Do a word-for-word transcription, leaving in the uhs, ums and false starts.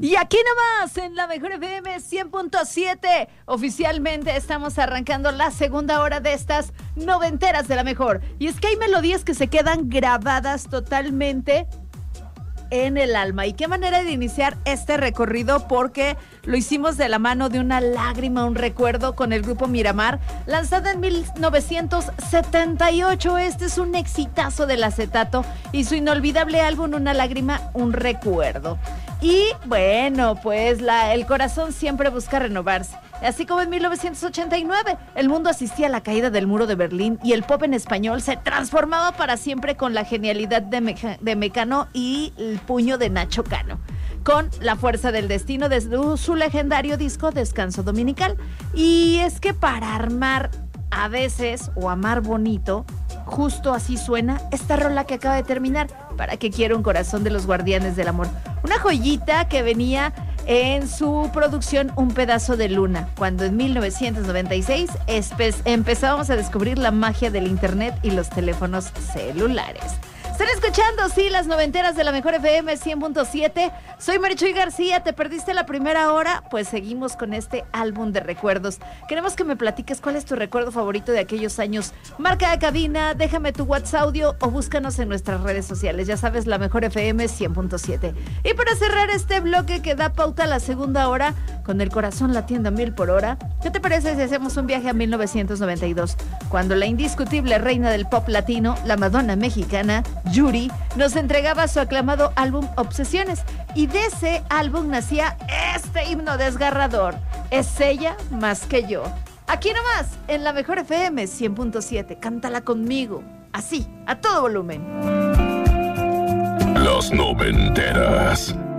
Y aquí nomás, en la Mejor F M cien punto siete, oficialmente estamos arrancando la segunda hora de estas noventeras de la mejor. Y es que hay melodías que se quedan grabadas totalmente en el alma. Y qué manera de iniciar este recorrido, porque lo hicimos de la mano de Una lágrima, un recuerdo, con el grupo Miramar, lanzada en mil novecientos setenta y ocho. Este es un exitazo del acetato y su inolvidable álbum Una lágrima, un recuerdo. Y bueno, pues la, el corazón siempre busca renovarse. Así como en mil novecientos ochenta y nueve, el mundo asistía a la caída del muro de Berlín y el pop en español se transformaba para siempre con la genialidad de, Meca, de Mecano y el puño de Nacho Cano, con La fuerza del destino desde su legendario disco Descanso Dominical. Y es que para armar a veces, o amar bonito, justo así suena esta rola que acaba de terminar, Para que quiera un corazón, de los Guardianes del Amor. Una joyita que venía en su producción Un pedazo de luna, cuando en mil novecientos noventa y seis espe- empezábamos a descubrir la magia del internet y los teléfonos celulares. Están escuchando, sí, las noventeras de la Mejor F M cien punto siete. Soy Marichuy García. ¿Te perdiste la primera hora? Pues seguimos con este álbum de recuerdos. Queremos que me platiques cuál es tu recuerdo favorito de aquellos años. Marca de cabina, déjame tu WhatsApp audio o búscanos en nuestras redes sociales. Ya sabes, la Mejor F M cien punto siete. Y para cerrar este bloque que da pauta a la segunda hora, con el corazón latiendo a mil por hora, ¿qué te parece si hacemos un viaje a mil novecientos noventa y dos? Cuando la indiscutible reina del pop latino, la Madonna mexicana, Yuri, nos entregaba su aclamado álbum Obsesiones, y de ese álbum nacía este himno desgarrador, Es ella más que yo. Aquí nomás, en la Mejor F M cien punto siete, cántala conmigo, así, a todo volumen. Las noventeras.